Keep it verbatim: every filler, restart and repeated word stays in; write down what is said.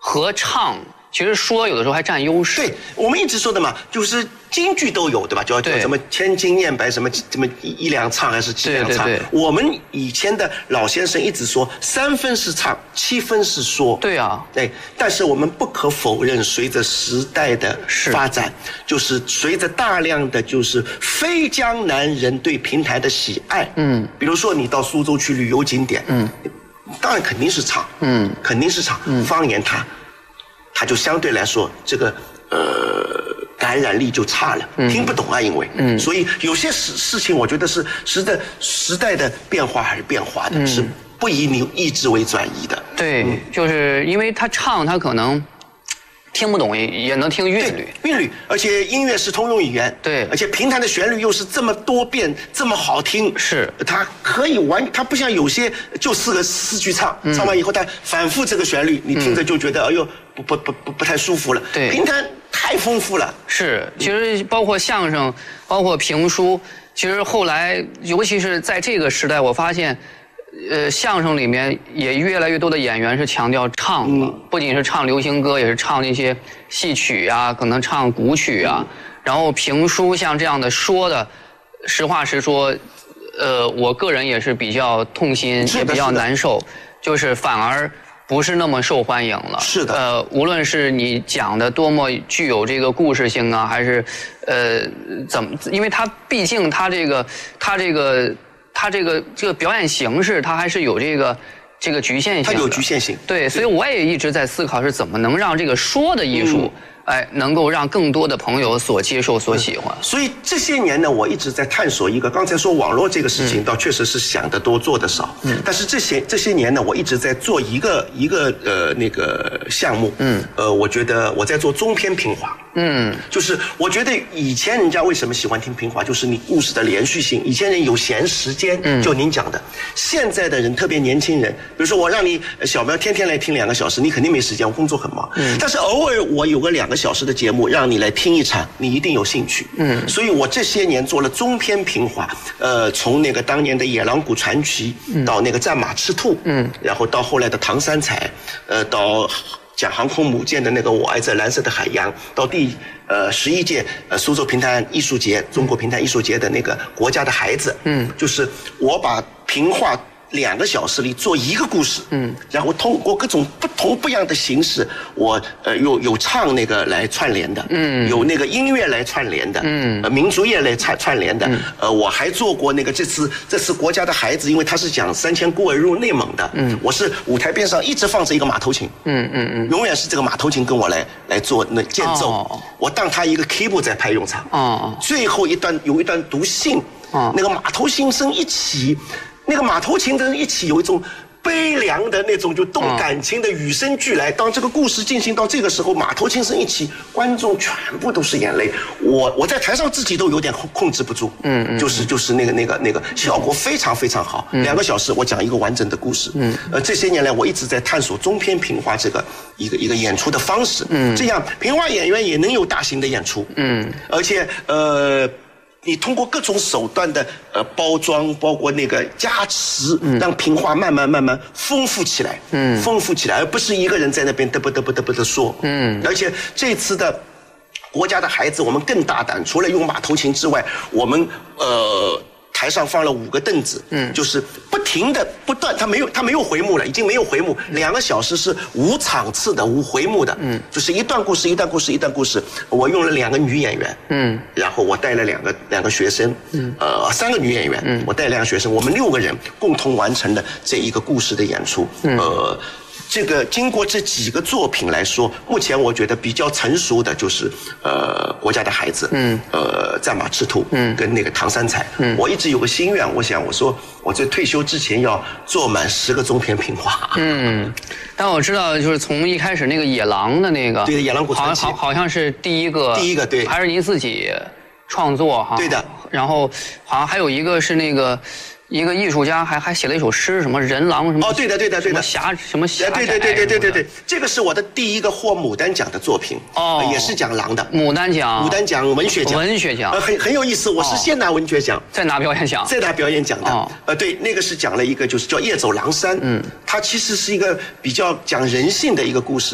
和唱。其实说有的时候还占优势。 对，我们一直说的嘛，就是京剧都有，对吧？叫叫什么千金念白，什么什么一两唱还是几两唱？ 对对对， 我们以前的老先生一直说，三分是唱，七分是说。 对啊， 对。但是我们不可否认，随着时代的发展，就是随着大量的就是非江南人对评弹的喜爱，嗯，比如说你到苏州去旅游景点，嗯，当然肯定是唱，嗯，肯定是唱，嗯，方言它。他就相对来说，这个呃感染力就差了，嗯、听不懂啊，因为，嗯，所以有些事事情，我觉得是时代时代的变化还是变化的，嗯、是不以你意志为转移的。 对，嗯、就是因为他唱，他可能听不懂，也也能听韵律， 韵律，而且音乐是通用语言， 对， 而且评弹的旋律又是这么多变，这么好听， 是， 它可以完，它不像有些就四个四句唱，嗯、唱完以后它反复这个旋律，你听着就觉得、嗯、哎呦。不不不不不太舒服了。 对， 评弹太丰富了。 是，其实包括相声，包括评书，其实后来，尤其是在这个时代，我发现，呃，相声里面也越来越多的演员是强调唱了，嗯、不仅是唱流行歌，也是唱那些戏曲啊，可能唱古曲啊。嗯、然后评书像这样的说的，实话实说，呃，我个人也是比较痛心，也比较难受，就是反而。不是那么受欢迎了。 是的。 呃，无论是你讲的多么具有这个故事性啊，还是呃怎么，因为它毕竟它这个它这个它这个这个表演形式，它还是有这个这个局限性的。 它有局限性。 对，所以我也一直在思考是怎么能让这个说的艺术。嗯哎，能够让更多的朋友所接受、所喜欢。 所以这些年呢，我一直在探索一个。刚才说网络这个事情，倒确实是想得多、做得少。嗯。但是这些这些年呢，我一直在做一个一个呃那个项目。嗯。呃，我觉得我在做中篇评话。嗯。就是我觉得以前人家为什么喜欢听评话，就是你故事的连续性。以前人有闲时间，嗯，就您讲的。现在的人，特别年轻人，比如说我让你小苗天天来听两个小时，你肯定没时间，我工作很忙。嗯。但是偶尔我有个两个小时的节目让你来听一场，你一定有兴趣。嗯，所以我这些年做了中篇评话，呃，从那个当年的《野狼谷传奇》到那个《战马赤兔》，嗯，然后到后来的《唐三彩》，呃，到讲航空母舰的那个《我爱这蓝色的海洋》，到第呃十一届呃苏州评弹艺术节、中国评弹艺术节的那个国家的孩子，嗯，就是我把评话。两个小时里做一个故事，嗯，然后通过各种不同不一样的形式，我呃有有唱那个来串联的，嗯，有那个音乐来串联的，嗯，呃民族乐来串串联的，嗯，呃我还做过那个这次这次国家的孩子，因为他是讲三千孤儿入内蒙的，嗯，我是舞台边上一直放着一个马头琴，嗯嗯嗯，永远是这个马头琴跟我来来做那间奏，哦、我当他一个 keyboard 在拍用场，哦，最后一段有一段读信，哦，那个马头琴声一起。那个马头琴的人一起有一种悲凉的那种就动感情的与生俱来。当这个故事进行到这个时候，马头琴声一起，观众全部都是眼泪。我我在台上自己都有点控控制不住，嗯嗯，就是就是那个那个那个效果非常非常好。嗯、两个小时我讲一个完整的故事。嗯，呃，这些年来我一直在探索中篇评话这个一个一个演出的方式。嗯，这样评话演员也能有大型的演出。嗯，而且呃。你通过各种手段的呃包装，包括那个加持，嗯、让评话慢慢慢慢丰富起来，嗯，丰富起来，而不是一个人在那边嘚啵嘚啵嘚啵的说，嗯，而且这次的国家的孩子，我们更大胆，除了用马头琴之外，我们呃。台上放了五个凳子，嗯，就是不停的不断，它没有它没有回幕了，已经没有回幕，两个小时是无场次的，无回幕的，嗯，就是一段故事一段故事一段故事。我用了两个女演员，嗯，然后我带了两个两个学生，嗯，呃，三个女演员，嗯，我带两个学生，我们六个人共同完成了这一个故事的演出，嗯，呃。这个经过这几个作品来说，目前我觉得比较成熟的就是呃国家的孩子，嗯，呃战马赤兔，嗯，跟那个唐三彩，嗯，我一直有个心愿，我想我说我在退休之前要做满十个中篇评话，嗯， 但我知道就是从一开始那个野狼的那个， 对，野狼谷传奇， 好好像是第一个， 第一个对， 还是您自己创作哈， 对的， 然后好像还有一个是那个。一个艺术家还还写了一首诗，什么人狼什么？ 哦，对的，对的，对的。 侠什么侠？ 对对对对对对对，这个是我的第一个获牡丹奖的作品，哦，也是讲狼的。 牡丹奖， 牡丹奖文学奖， 文学奖， 呃，很很有意思。我是先拿文学奖， 再拿表演奖， 再拿表演奖的。哦，呃，对，那个是讲了一个就是叫夜走狼山，嗯，它其实是一个比较讲人性的一个故事。